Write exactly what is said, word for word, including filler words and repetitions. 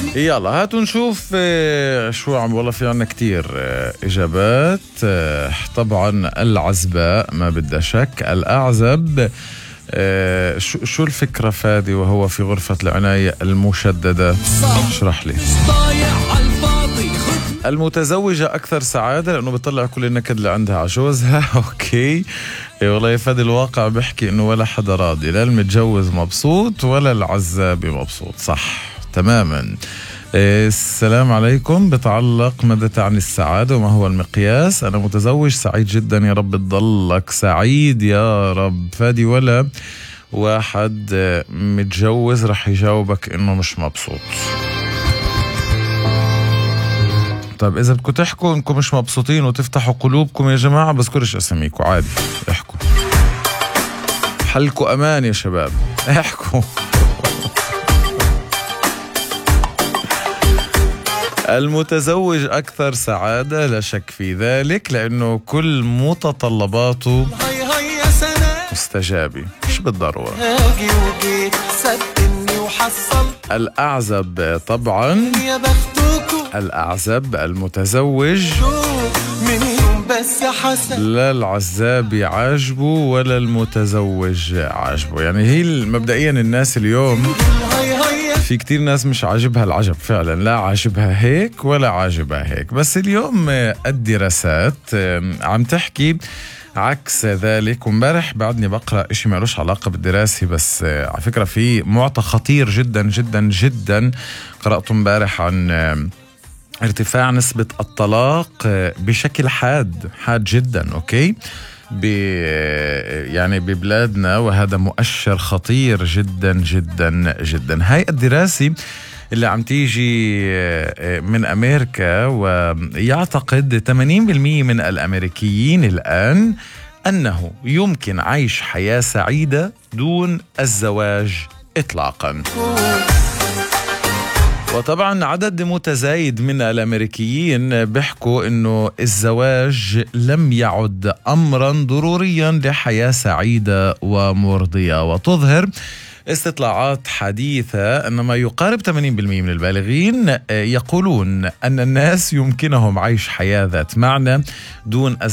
يلا هاتوا نشوف شو عم. والله في عنا كتير إجابات. طبعا العزباء ما بدها شك. الأعزب شو الفكرة فادي وهو في غرفة العناية المشددة؟ اشرح لي. المتزوجة أكثر سعادة لأنه بيطلع كل النكد اللي عندها على جوزها. أوكي والله يا فادي الواقع بحكي إنه ولا حدا راضي، لا المتجوز مبسوط ولا العزابي مبسوط. صح تماما. السلام عليكم. بتعلق مدى تعني السعادة وما هو المقياس؟ أنا متزوج سعيد جدا، يا رب تضلك سعيد يا رب. فادي ولا واحد متجوز رح يجاوبك إنه مش مبسوط. طيب إذا بدكم تحكوا إنكم مش مبسوطين وتفتحوا قلوبكم يا جماعة بذكرش أساميكم عادي، احكوا حلكوا أمان يا شباب، احكوا. المتزوج أكثر سعادة لا شك في ذلك، لأنه كل متطلباته مستجابة مش بالضرورة. الأعزب طبعا الأعزب المتزوج لا العزابي عاجبه ولا المتزوج عاجبه. يعني هي مبدئيا الناس اليوم في كتير ناس مش عاجبها العجب فعلا، لا عاجبها هيك ولا عاجبها هيك. بس اليوم الدراسات عم تحكي عكس ذلك. ومبارح بعدني بقرأ اشي ما لهش علاقة بالدراسة، بس على فكرة في معطى خطير جدا جدا جدا قرأته مبارح عن ارتفاع نسبة الطلاق بشكل حاد حاد جدا. اوكي يعني ببلادنا، وهذا مؤشر خطير جدا جدا جدا. هاي الدراسة اللي عم تيجي من أمريكا، ويعتقد ثمانين بالمئة من الأمريكيين الآن أنه يمكن عيش حياة سعيدة دون الزواج إطلاقا. وطبعا عدد متزايد من الأمريكيين بيحكوا إنه الزواج لم يعد أمرا ضروريا لحياة سعيدة ومرضية. وتظهر استطلاعات حديثة أن ما يقارب ثمانين بالمئة من البالغين يقولون أن الناس يمكنهم عيش حياة ذات معنى دون